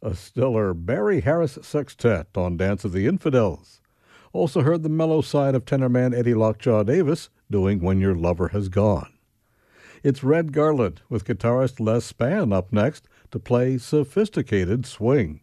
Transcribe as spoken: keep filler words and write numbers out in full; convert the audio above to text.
A stellar Barry Harris sextet on Dance of the Infidels. Also heard the mellow side of tenorman Eddie Lockjaw Davis doing When Your Lover Has Gone. It's Red Garland with guitarist Les Spann up next to play Sophisticated Swing.